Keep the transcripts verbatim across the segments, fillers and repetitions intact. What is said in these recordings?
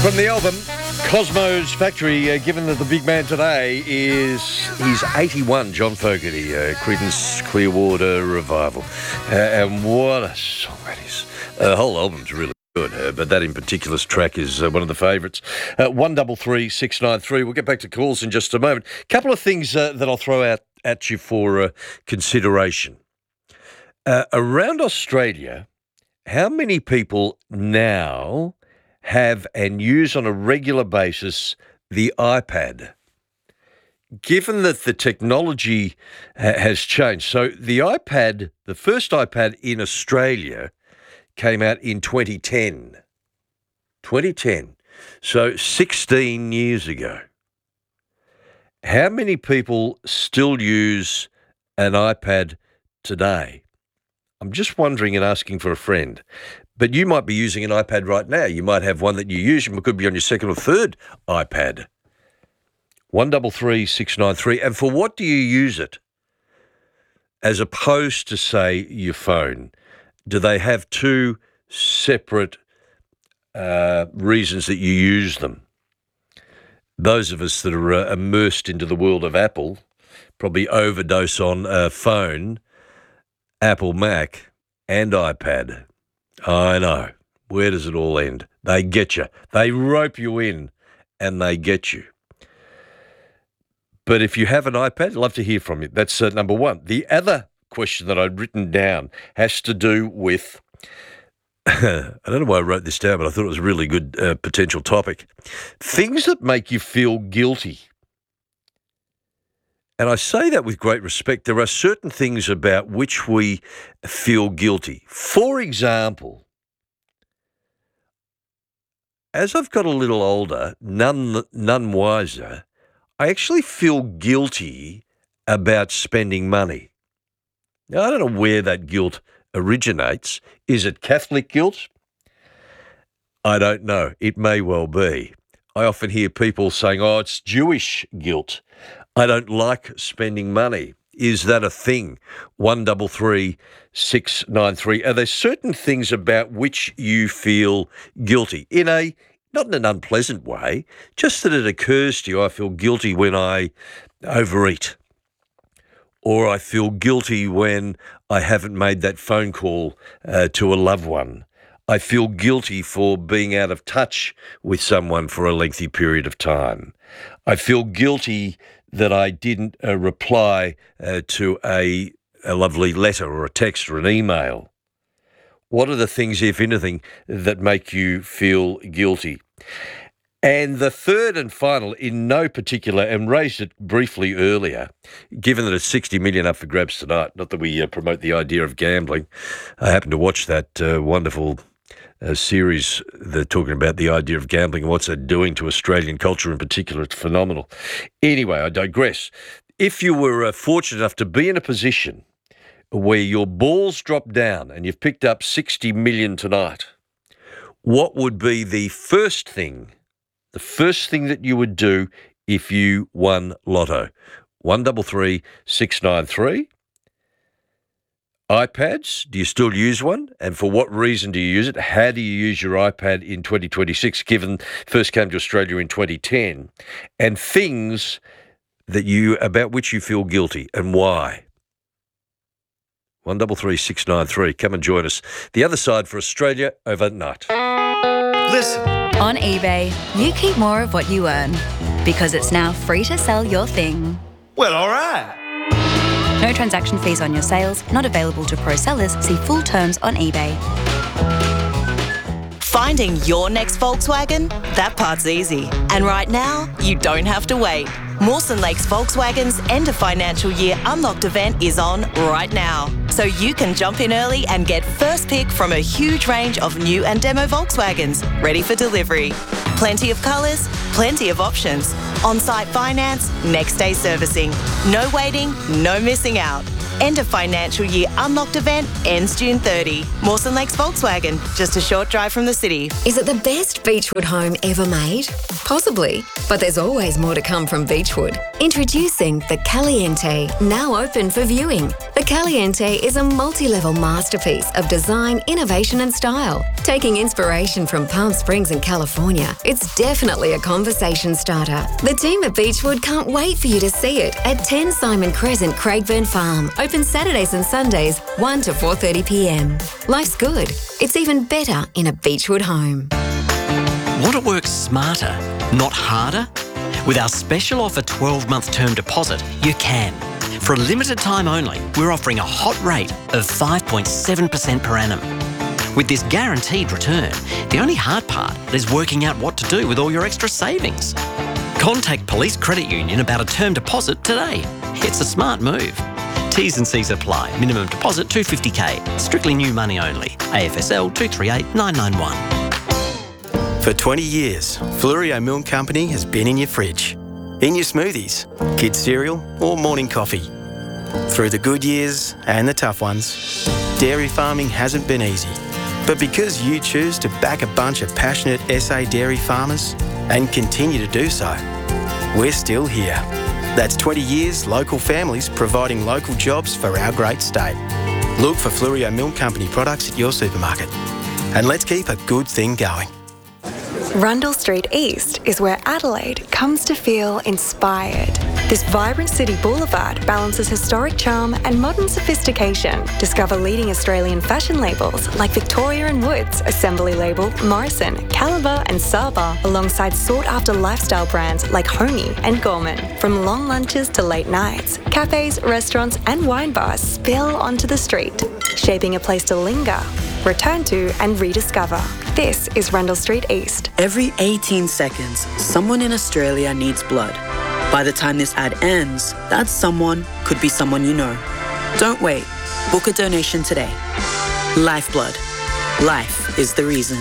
From the album Cosmo's Factory, uh, given that the big man today is, he's eighty-one, John Fogerty, uh, Creedence Clearwater Revival. Uh, and what a song that is. Uh, the whole album's really good, uh, but that in particular track is uh, one of the favourites. Uh, one double three six nine three. We'll get back to calls in just a moment. A couple of things uh, that I'll throw out at you for uh, consideration. Uh, around Australia, how many people now have and use on a regular basis the iPad? Given that the technology ha- has changed. So the iPad, the first iPad in Australia came out in twenty ten. twenty ten. So sixteen years ago. How many people still use an iPad today? I'm just wondering and asking for a friend. But you might be using an iPad right now. You might have one that you use. It could be on your second or third iPad. One double three six nine three. And for what do you use it? As opposed to, say, your phone. Do they have two separate uh, reasons that you use them? Those of us that are uh, immersed into the world of Apple probably overdose on a phone, Apple Mac, and iPad. I know. Where does it all end? They get you. They rope you in and they get you. But if you have an iPad, I'd love to hear from you. That's uh, number one. The other question that I'd written down has to do with, I don't know why I wrote this down, but I thought it was a really good uh, potential topic. Things that make you feel guilty. And I say that with great respect. There are certain things about which we feel guilty. For example, as I've got a little older, none, none wiser, I actually feel guilty about spending money. Now, I don't know where that guilt originates. Is it Catholic guilt? I don't know. It may well be. I often hear people saying, oh, it's Jewish guilt. I don't like spending money. Is that a thing? One double three six nine three. Are there certain things about which you feel guilty in a not in an unpleasant way, just that it occurs to you? I feel guilty when I overeat, or I feel guilty when I haven't made that phone call uh, to a loved one. I feel guilty for being out of touch with someone for a lengthy period of time. I feel guilty that I didn't uh, reply uh, to a, a lovely letter or a text or an email. What are the things, if anything, that make you feel guilty? And the third and final, in no particular, and raised it briefly earlier, given that it's sixty million up for grabs tonight, not that we uh, promote the idea of gambling. I happened to watch that uh, wonderful uh, series that's talking about the idea of gambling and what's it doing to Australian culture in particular. It's phenomenal. Anyway, I digress. If you were uh, fortunate enough to be in a position where your balls drop down and you've picked up sixty million tonight, what would be the first thing, the first thing that you would do if you won Lotto? One double three six nine three. iPads, do you still use one? And for what reason do you use it? How do you use your iPad in twenty twenty-six, given first came to Australia in twenty ten? And things that you, about which you feel guilty and why? One double three six nine three. Come and join us. The other side for Australia overnight. Listen. On eBay, you keep more of what you earn because it's now free to sell your thing. Well, all right. No transaction fees on your sales, not available to pro sellers. See full terms on eBay. Finding your next Volkswagen? That part's easy. And right now, you don't have to wait. Mawson Lakes Volkswagen's end of financial year unlocked event is on right now. So you can jump in early and get first pick from a huge range of new and demo Volkswagens ready for delivery. Plenty of colours, plenty of options. On-site finance, next day servicing. No waiting, no missing out. End of financial year unlocked event ends June thirtieth. Mawson Lakes Volkswagen, just a short drive from the city. Is it the best Beechwood home ever made? Possibly, but there's always more to come from Beechwood. Introducing the Caliente, now open for viewing. The Caliente is a multi-level masterpiece of design, innovation and style. Taking inspiration from Palm Springs in California, it's definitely a conversation starter. The team at Beechwood can't wait for you to see it at ten Simon Crescent, Craigburn Farm. Open Saturdays and Sundays, one to four thirty p m. Life's good. It's even better in a Beechwood home. Want to work smarter, not harder? With our special offer twelve-month term deposit, you can. For a limited time only, we're offering a hot rate of five point seven percent per annum. With this guaranteed return, the only hard part is working out what to do with all your extra savings. Contact Police Credit Union about a term deposit today. It's a smart move. T's and C's apply. Minimum deposit two hundred fifty k. Strictly new money only. A F S L two three eight nine nine one. For twenty years, Fluorio Milk Company has been in your fridge, in your smoothies, kids' cereal or morning coffee. Through the good years and the tough ones, dairy farming hasn't been easy. But because you choose to back a bunch of passionate S A dairy farmers and continue to do so, we're still here. That's twenty years local families providing local jobs for our great state. Look for Fluorio Milk Company products at your supermarket. And let's keep a good thing going. Rundle Street East is where Adelaide comes to feel inspired. This vibrant city boulevard balances historic charm and modern sophistication. Discover leading Australian fashion labels like Victoria and Woods, Assembly Label, Morrison, Caliber and Saba, alongside sought-after lifestyle brands like Homey and Gorman. From long lunches to late nights, cafes, restaurants and wine bars spill onto the street, shaping a place to linger, return to and rediscover. This is Rundle Street East. Every eighteen seconds, someone in Australia needs blood. By the time this ad ends, that someone could be someone you know. Don't wait. Book a donation today. Lifeblood. Life is the reason.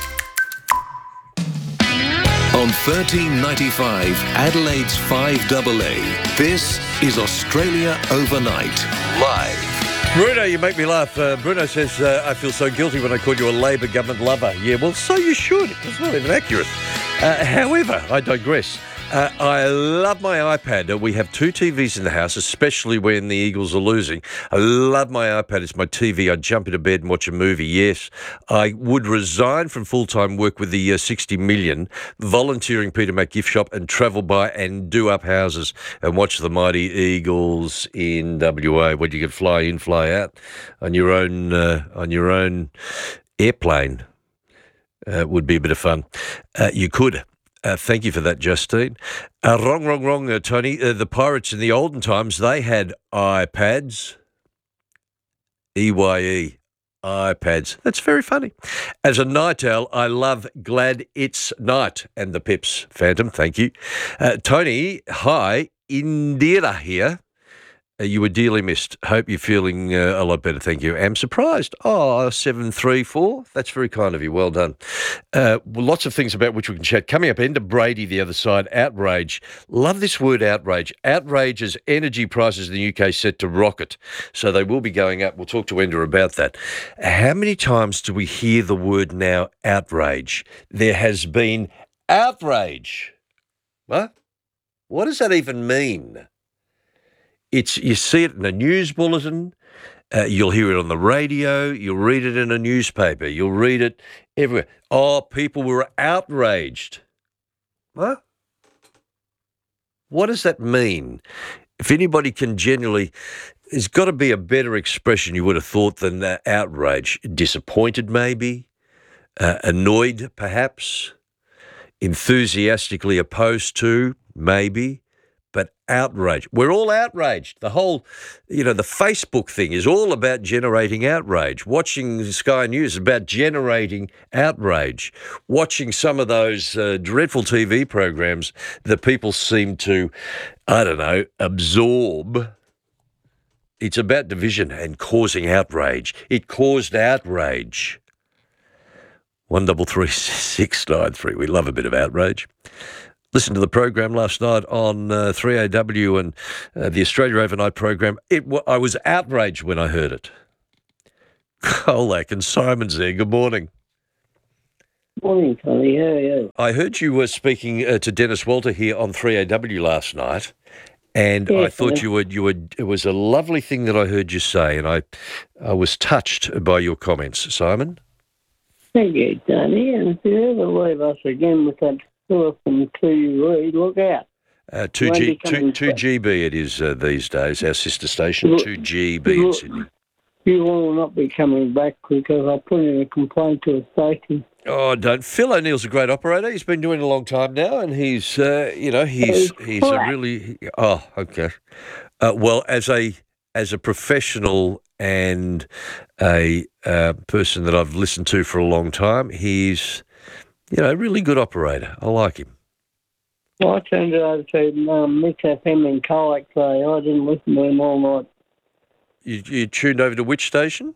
On thirteen ninety-five, Adelaide's five A A, this is Australia Overnight, live. Bruno, you make me laugh. Uh, Bruno says, uh, I feel so guilty when I called you a Labor government lover. Yeah, well, so you should. It's not even accurate. Uh, however, I digress. Uh, I love my iPad. Uh, we have two T Vs in the house, especially when the Eagles are losing. I love my iPad. It's my T V. I jump into bed and watch a movie. Yes, I would resign from full-time work with the uh, sixty million, volunteering Peter Mac gift shop and travel by and do up houses and watch the mighty Eagles in W A, where you could fly in, fly out on your own, uh, on your own airplane. Uh, would be a bit of fun. Uh, you could. Uh, thank you for that, Justine. Uh, wrong, wrong, wrong, uh, Tony. Uh, the Pirates in the olden times, they had iPads. E Y E. iPads. That's very funny. As a night owl, I love Glad It's Night and the Pips. Phantom, thank you. Uh, Tony, hi. Indira here. Uh, you were dearly missed. Hope you're feeling uh, a lot better. Thank you. Am surprised. Oh, seven three four. That's very kind of you. Well done. Uh, well, lots of things about which we can chat. Coming up, Enda Brady, the other side. Outrage. Love this word, outrage. Outrage as energy prices in the U K set to rocket. So they will be going up. We'll talk to Enda about that. How many times do we hear the word now, outrage? There has been outrage. What? What does that even mean? It's you see it in a news bulletin, uh, you'll hear it on the radio, you'll read it in a newspaper, you'll read it everywhere. Oh, people were outraged. What? What does that mean? If anybody can generally, there's got to be a better expression you would have thought than uh, outrage. Disappointed maybe, uh, annoyed perhaps, enthusiastically opposed to maybe. But outrage. We're all outraged. The whole, you know, the Facebook thing is all about generating outrage. Watching Sky News is about generating outrage. Watching some of those uh, dreadful T V programs that people seem to, I don't know, absorb. It's about division and causing outrage. It caused outrage. One double three six nine three. We love a bit of outrage. listened to the program last night on uh, three A W and uh, the Australia Overnight program. It w- I was outraged when I heard it. Colac and Simon's there. Good morning. Morning, Tony. How are you? I heard you were speaking uh, to Dennis Walter here on three A W last night, and Yeah, I thought yeah. you were you were. It was a lovely thing that I heard you say, and I, I was touched by your comments, Simon. Thank you, Tony. And if you ever leave us again with that fella from two Reed, look out. Uh, two Won't G be two coming two back. G B it is uh, these days. Our sister station, Look- two G B in look- Sydney. You will not be coming back because I put in a complaint to a station. Oh, don't. Phil O'Neill's a great operator. He's been doing it a long time now, and he's, uh, you know, he's He's he's a crap. really. Oh, okay. Uh, well, as a as a professional and a uh, person that I've listened to for a long time, he's, you know, a really good operator. I like him. Well, I turned it over to um, Mix F M in Colac today. I didn't listen to him all night. You, you tuned over to which station?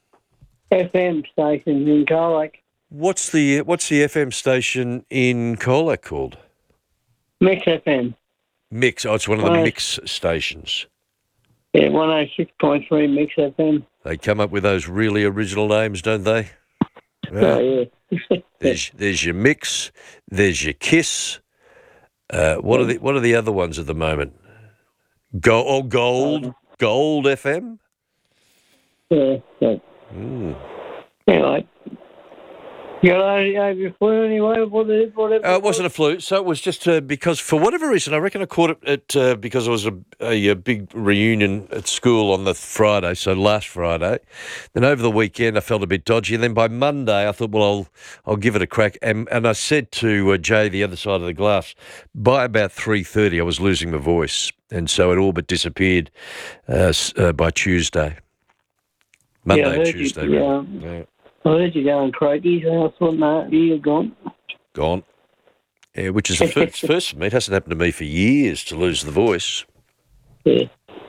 F M stations in Colac. What's the what's the F M station in Colac called? Mix F M. Mix. Oh, it's one of the Right. Mix stations. Yeah, one oh six point three Mix F M. They come up with those really original names, don't they? Oh, yeah. There's there's your Mix, there's your Kiss. Uh, what are the what are the other ones at the moment? Go oh Gold Gold F M. Yeah, yeah. Mm. Anyway. You got over your flu anyway? Whatever, whatever. Uh, it wasn't a flu, so it was just uh, because for whatever reason I reckon I caught it at, uh, because it was a, a, a big reunion at school on the Friday, so last Friday. Then over the weekend I felt a bit dodgy, and then by Monday I thought, well, I'll I'll give it a crack. And and I said to uh, Jay, the other side of the glass, by about three thirty I was losing my voice, and so it all but disappeared uh, s- uh, by Tuesday. Monday, Yeah, I heard you- Tuesday. yeah. really. Yeah. I heard you going croaky, so I thought, no, you're gone. Gone. Yeah, which is the first, first for me. It hasn't happened to me for years to lose the voice. Yeah.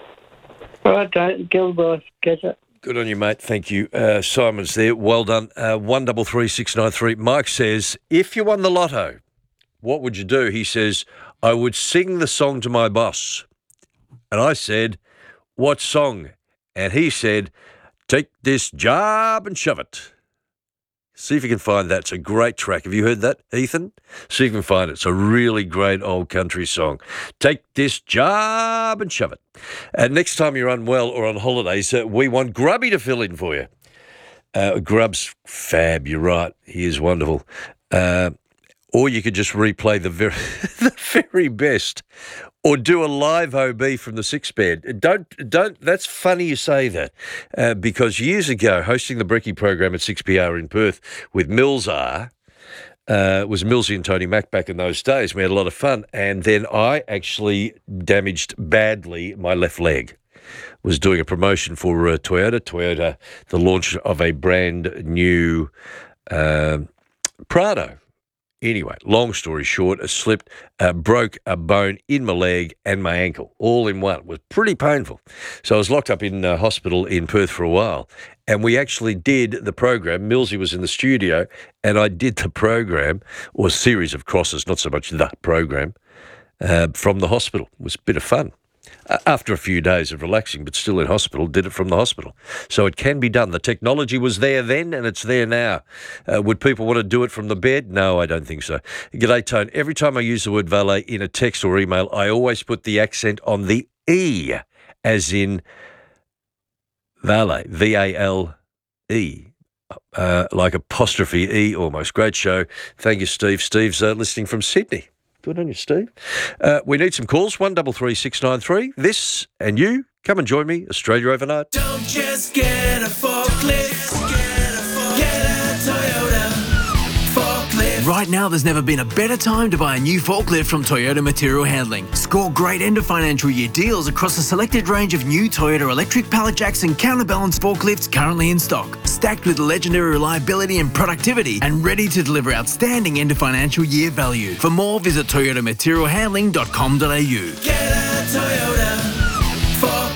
All right, don't kill the boss. Catch up. Good on you, mate. Thank you. Uh, Simon's there. Well done. Uh, one double three six nine three. Mike says, if you won the lotto, what would you do? He says, I would sing the song to my boss. And I said, what song? And he said, take this job and shove it. See if you can find that. It's a great track. Have you heard that, Ethan? See if you can find it. It's a really great old country song. Take this job and shove it. And next time you're unwell or on holidays, uh, we want Grubby to fill in for you. Uh, Grub's fab, you're right. He is wonderful. Uh, or you could just replay the very, the very best, or do a live O B from the six bed. Don't don't. That's funny you say that, uh, because years ago, hosting the Brekkie program at six P R in Perth with Mills-R, uh, was Millsy and Tony Mack back in those days. We had a lot of fun, and then I actually damaged badly my left leg. Was doing a promotion for uh, Toyota. Toyota, the launch of a brand new uh, Prado. Anyway, long story short, I slipped, uh, broke a bone in my leg and my ankle, all in one. It was pretty painful. So I was locked up in uh, hospital in Perth for a while, and we actually did the program. Millsy was in the studio, and I did the program, or a series of crosses, not so much the program, uh, from the hospital. It was a bit of fun. Uh, after a few days of relaxing, but still in hospital, did it from the hospital. So it can be done. The technology was there then, and it's there now. Uh, would people want to do it from the bed? No, I don't think so. G'day, Tone. Every time I use the word valet in a text or email, I always put the accent on the E, as in valet, V A L E. Uh, like apostrophe E almost. Great show. Thank you, Steve. Steve's uh, listening from Sydney. Good on you, Steve. Uh, we need some calls, one double three six nine three. This and you, come and join me, Australia Overnight. Don't just get a forklift, get a, get a Toyota forklift. Right now, there's never been a better time to buy a new forklift from Toyota Material Handling. Score great end of financial year deals across a selected range of new Toyota electric pallet jacks and counterbalance forklifts currently in stock, stacked with legendary reliability and productivity, and ready to deliver outstanding end of financial year value. For more, visit toyota material handling dot com dot a u. Get a Toyota forklift.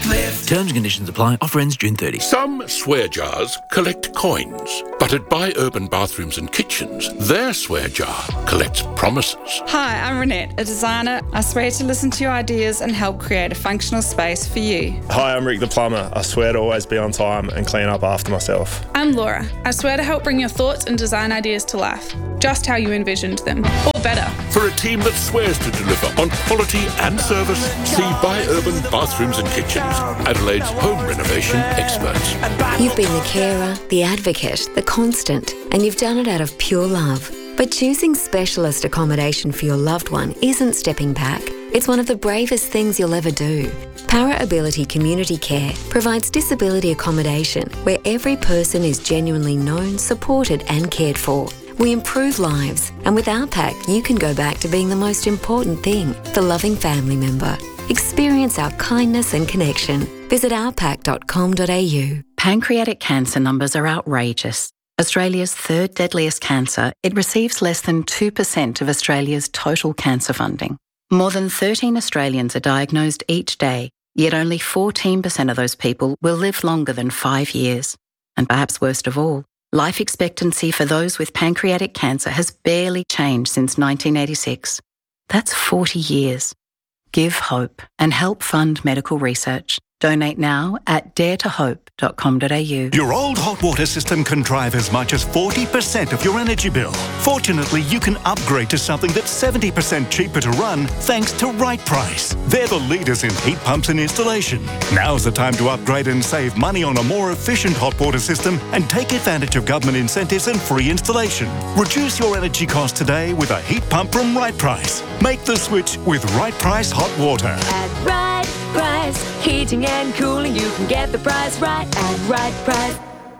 Terms and conditions apply. Offer ends June thirtieth. Some swear jars collect coins, but at Buy Urban Bathrooms and Kitchens, their swear jar collects promises. Hi, I'm Renette, a designer. I swear to listen to your ideas and help create a functional space for you. Hi, I'm Rick the plumber. I swear to always be on time and clean up after myself. I'm Laura. I swear to help bring your thoughts and design ideas to life, just how you envisioned them, or better. For a team that swears to deliver on quality and service, see Buy Urban Bathrooms and Kitchens, Adelaide's home renovation experts. You've been the carer, the advocate, the constant, and you've done it out of pure love. But choosing specialist accommodation for your loved one isn't stepping back. It's one of the bravest things you'll ever do. Para Ability Community Care provides disability accommodation where every person is genuinely known, supported and cared for. We improve lives, and with our pack, you can go back to being the most important thing, the loving family member. Experience our kindness and connection. Visit our pack dot com dot a u. Pancreatic cancer numbers are outrageous. Australia's third deadliest cancer, it receives less than two percent of Australia's total cancer funding. More than thirteen Australians are diagnosed each day, yet only fourteen percent of those people will live longer than five years. And perhaps worst of all, life expectancy for those with pancreatic cancer has barely changed since nineteen eighty-six. That's forty years. Give hope and help fund medical research. Donate now at dare to hope dot com dot a u. Your old hot water system can drive as much as forty percent of your energy bill. Fortunately, you can upgrade to something that's seventy percent cheaper to run thanks to Right Price. They're the leaders in heat pumps and installation. Now's the time to upgrade and save money on a more efficient hot water system and take advantage of government incentives and free installation. Reduce your energy costs today with a heat pump from Right Price. Make the switch with Right Price Hot Water. At Right Price, heating and cooling, you can get the price right at Right Price.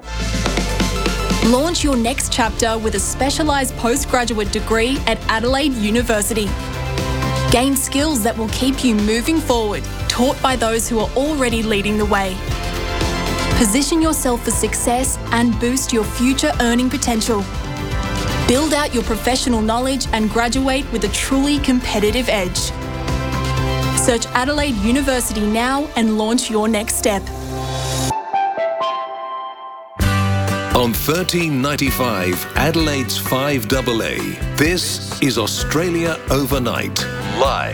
Launch your next chapter with a specialised postgraduate degree at Adelaide University. Gain skills that will keep you moving forward, taught by those who are already leading the way. Position yourself for success and boost your future earning potential. Build out your professional knowledge and graduate with a truly competitive edge. Search Adelaide University now and launch your next step. On thirteen ninety-five, Adelaide's five double A, this is Australia Overnight, live.